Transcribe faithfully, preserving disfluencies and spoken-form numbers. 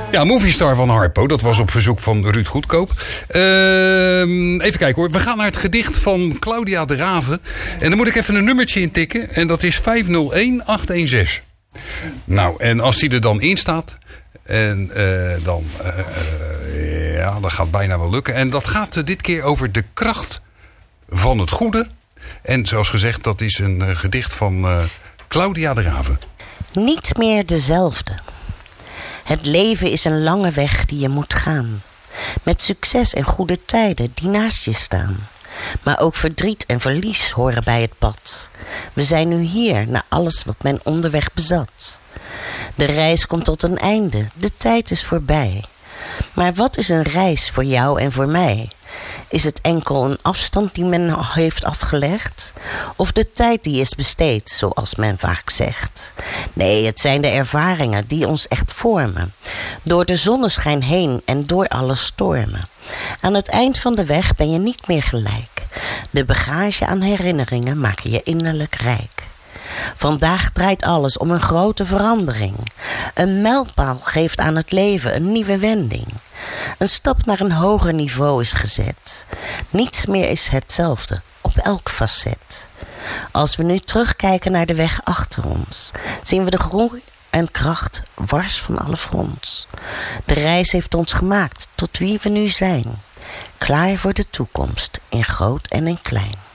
Ja, Moviestar van Harpo. Dat was op verzoek van Ruud Goedkoop. Uh, even kijken hoor. We gaan naar het gedicht van Claudia de Raven. En dan moet ik even een nummertje intikken. En dat is vijf nul een acht een zes. Nou, en als die er dan in staat... En uh, dan, uh, uh, ja, dat gaat bijna wel lukken. En dat gaat uh, dit keer over de kracht van het goede. En zoals gezegd, dat is een uh, gedicht van uh, Claudia de Raven. Niet meer dezelfde. Het leven is een lange weg die je moet gaan. Met succes en goede tijden die naast je staan. Maar ook verdriet en verlies horen bij het pad. We zijn nu hier, na alles wat men onderweg bezat. De reis komt tot een einde, de tijd is voorbij. Maar wat is een reis voor jou en voor mij? Is het enkel een afstand die men heeft afgelegd? Of de tijd die is besteed, zoals men vaak zegt? Nee, het zijn de ervaringen die ons echt vormen. Door de zonneschijn heen en door alle stormen. Aan het eind van de weg ben je niet meer gelijk. De bagage aan herinneringen maken je innerlijk rijk. Vandaag draait alles om een grote verandering. Een mijlpaal geeft aan het leven een nieuwe wending. Een stap naar een hoger niveau is gezet. Niets meer is hetzelfde op elk facet. Als we nu terugkijken naar de weg achter ons, zien we de groei en kracht wars van alle fronts. De reis heeft ons gemaakt tot wie we nu zijn. Klaar voor de toekomst, in groot en in klein.